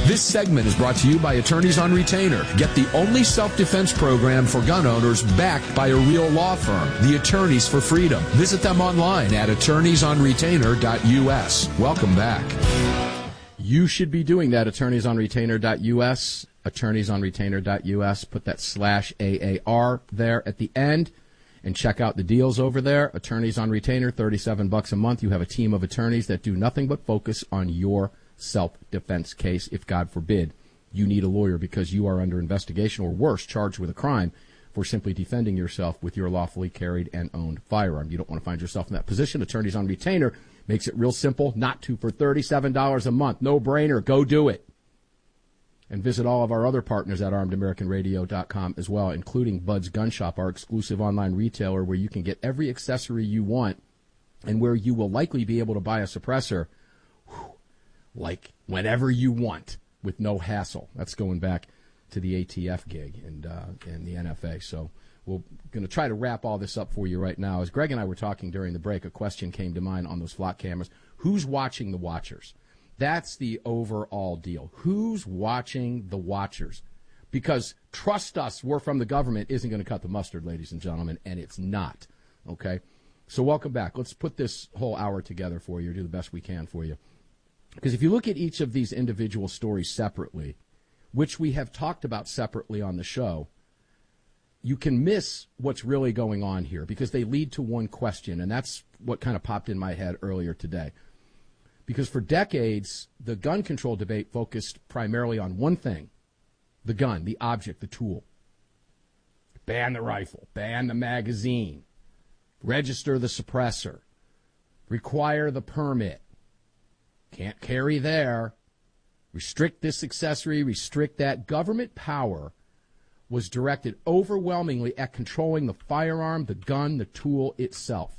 This segment is brought to you by Attorneys on Retainer. Get the only self-defense program for gun owners backed by a real law firm, the Attorneys for Freedom. Visit them online at attorneysonretainer.us. Welcome back. You should be doing that, attorneysonretainer.us, attorneysonretainer.us. Put that /AAR there at the end and check out the deals over there. Attorneys on Retainer, $37 a month. You have a team of attorneys that do nothing but focus on your self-defense case if, God forbid, you need a lawyer because you are under investigation or worse, charged with a crime for simply defending yourself with your lawfully carried and owned firearm. You don't want to find yourself in that position. Attorneys on Retainer makes it real simple not to for $37 a month. No brainer. Go do it. And visit all of our other partners at armedamericanradio.com as well, including Bud's Gun Shop, our exclusive online retailer where you can get every accessory you want and where you will likely be able to buy a suppressor like whenever you want with no hassle. That's going back to the ATF gig and the NFA. So we're going to try to wrap all this up for you right now. As Greg and I were talking during the break, a question came to mind on those flock cameras. Who's watching the watchers? That's the overall deal. Who's watching the watchers? Because trust us, we're from the government isn't going to cut the mustard, ladies and gentlemen, and it's not. Okay? So welcome back. Let's put this whole hour together for you, do the best we can for you. Because if you look at each of these individual stories separately, which we have talked about separately on the show, you can miss what's really going on here because they lead to one question, and that's what kind of popped in my head earlier today. Because for decades, the gun control debate focused primarily on one thing, the gun, the object, the tool. Ban the rifle, ban the magazine, register the suppressor, require the permit. Can't carry there. Restrict this accessory, restrict that. Government power was directed overwhelmingly at controlling the firearm, the gun, the tool itself.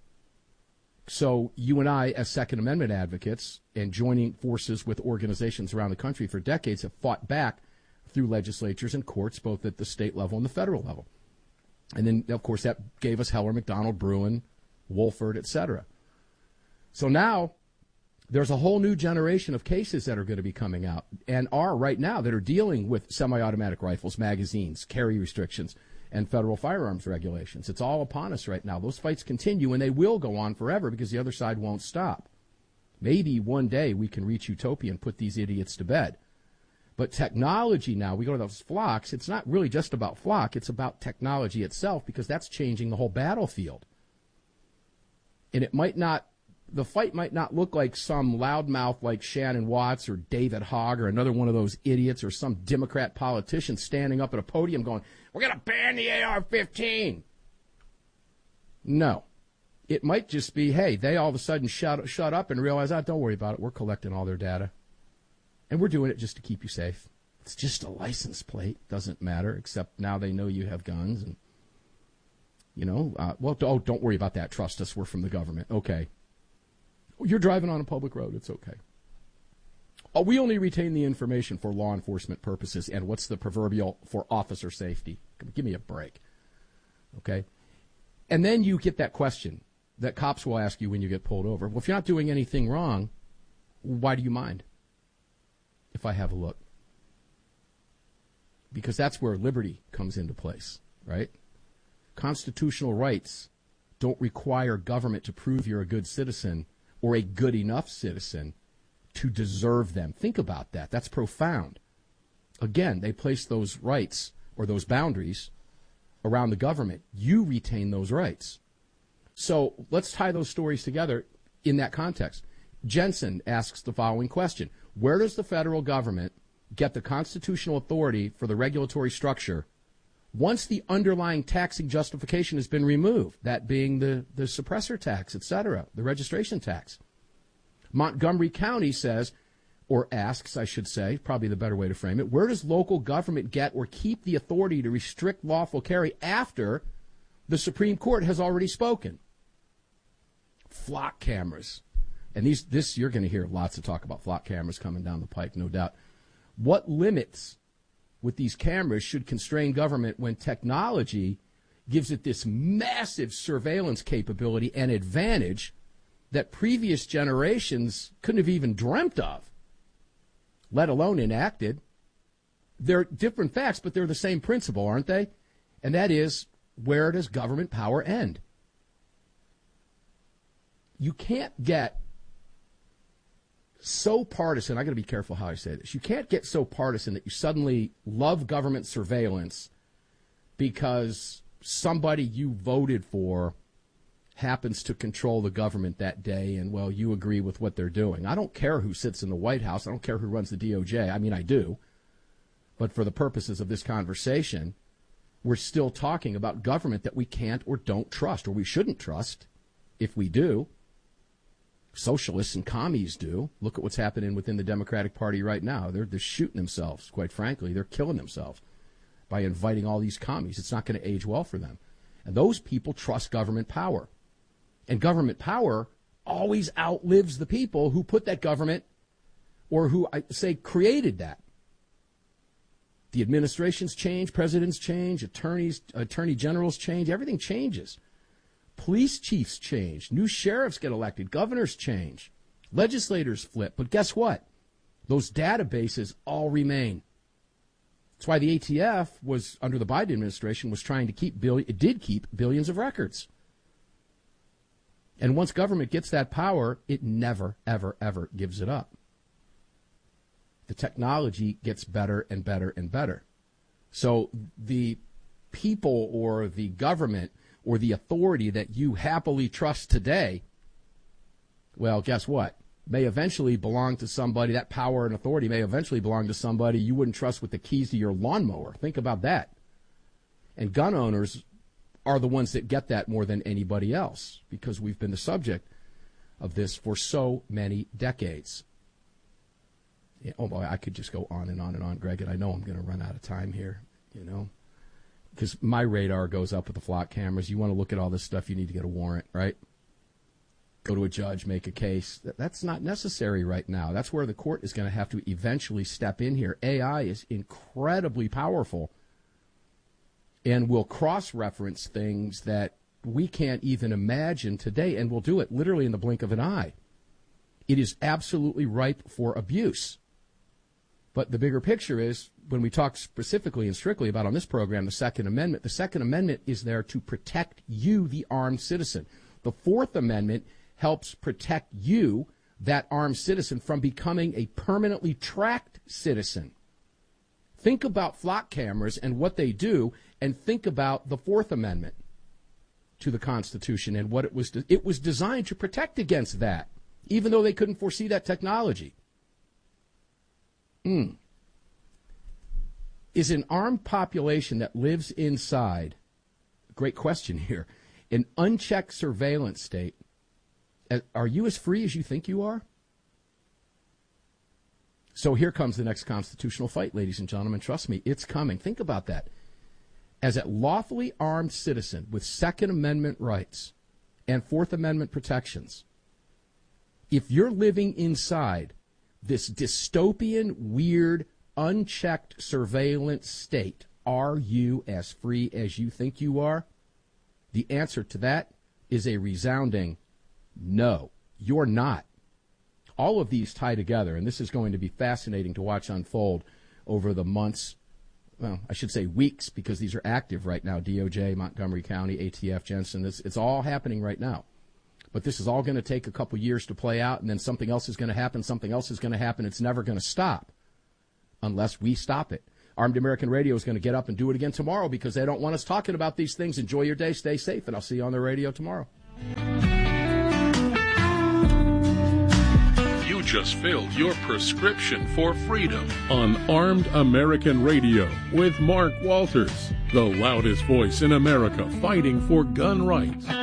So you and I, as Second Amendment advocates and joining forces with organizations around the country for decades, have fought back through legislatures and courts, both at the state level and the federal level. And then, of course, that gave us Heller, McDonald, Bruen, Wolford, et cetera. So now there's a whole new generation of cases that are going to be coming out and are right now that are dealing with semi-automatic rifles, magazines, carry restrictions, and federal firearms regulations. It's all upon us right now. Those fights continue, and they will go on forever because the other side won't stop. Maybe one day we can reach utopia and put these idiots to bed. But technology now, we go to those flocks, it's not really just about flock, it's about technology itself because that's changing the whole battlefield. And it might not, the fight might not look like some loudmouth like Shannon Watts or David Hogg or another one of those idiots or some Democrat politician standing up at a podium going, we're going to ban the AR-15. No. It might just be, hey, they all of a sudden shut up and realize, don't worry about it. We're collecting all their data. And we're doing it just to keep you safe. It's just a license plate. Doesn't matter, except now they know you have guns. And, don't worry about that. Trust us. We're from the government. Okay. You're driving on a public road. It's okay. We only retain the information for law enforcement purposes. And what's the proverbial for officer safety? Give me a break. Okay? And then you get that question that cops will ask you when you get pulled over. Well, if you're not doing anything wrong, why do you mind if I have a look? Because that's where liberty comes into place, right? Constitutional rights don't require government to prove you're a good citizen or a good enough citizen to deserve them. Think about that. That's profound. Again, they place those rights or those boundaries around the government. You retain those rights. So let's tie those stories together in that context. Jensen asks the following question. Where does the federal government get the constitutional authority for the regulatory structure once the underlying taxing justification has been removed, that being the suppressor tax, et cetera, the registration tax? Montgomery County says, or asks, I should say, probably the better way to frame it, where does local government get or keep the authority to restrict lawful carry after the Supreme Court has already spoken? Flock cameras. And this you're going to hear lots of talk about flock cameras coming down the pike, no doubt. What limits with these cameras should constrain government when technology gives it this massive surveillance capability and advantage that previous generations couldn't have even dreamt of? let alone enacted. They're different facts, but they're the same principle, aren't they? And that is, where does government power end? You can't get so partisan. I got to be careful how I say this. You can't get so partisan that you suddenly love government surveillance because somebody you voted for happens to control the government that day, and, well, you agree with what they're doing. I don't care who sits in the White House. I don't care who runs the DOJ. I mean, I do. But for the purposes of this conversation, we're still talking about government that we can't or don't trust, or we shouldn't trust. If we do, socialists and commies do. Look at what's happening within the Democratic Party right now. They're shooting themselves, quite frankly. They're killing themselves by inviting all these commies. It's not going to age well for them. And those people trust government power. And government power always outlives the people who put that government, or who, I say, created that. The administrations change, presidents change, attorney generals change, everything changes. Police chiefs change, new sheriffs get elected, governors change, legislators flip. But guess what? Those databases all remain. That's why the ATF was, under the Biden administration, was trying to keep billions of records. And once government gets that power, it never, ever, ever gives it up. The technology gets better and better and better. So the people or the government or the authority that you happily trust today, well, guess what? May eventually belong to somebody. That power and authority may eventually belong to somebody you wouldn't trust with the keys to your lawnmower. Think about that. And gun owners are the ones that get that more than anybody else, because we've been the subject of this for so many decades. Yeah, oh boy, I could just go on and on and on, Greg, and I know I'm going to run out of time here, because my radar goes up with the flock cameras. You want to look at all this stuff, you need to get a warrant, right? Go to a judge, make a case. That's not necessary right now. That's where the court is going to have to eventually step in here. AI is incredibly powerful and will cross-reference things that we can't even imagine today, and will do it literally in the blink of an eye. It is absolutely ripe for abuse. But the bigger picture is, when we talk specifically and strictly about on this program the Second Amendment is there to protect you, the armed citizen. The Fourth Amendment helps protect you, that armed citizen, from becoming a permanently tracked citizen. Think about flock cameras and what they do, and think about the Fourth Amendment to the Constitution and what it was designed to protect against that, even though they couldn't foresee that technology. Is an armed population that lives inside, great question here, an unchecked surveillance state, are you as free as you think you are? So here comes the next constitutional fight, ladies and gentlemen. Trust me, it's coming. Think about that. As a lawfully armed citizen with Second Amendment rights and Fourth Amendment protections, if you're living inside this dystopian, weird, unchecked surveillance state, are you as free as you think you are? The answer to that is a resounding no. You're not. All of these tie together, and this is going to be fascinating to watch unfold over the months, well, I should say weeks, because these are active right now. DOJ, Montgomery County, ATF, Jensen, it's all happening right now. But this is all going to take a couple years to play out, and then something else is going to happen, something else is going to happen. It's never going to stop unless we stop it. Armed American Radio is going to get up and do it again tomorrow, because they don't want us talking about these things. Enjoy your day, stay safe, and I'll see you on the radio tomorrow. You just filled your prescription for freedom on Armed American Radio with Mark Walters, the loudest voice in America fighting for gun rights.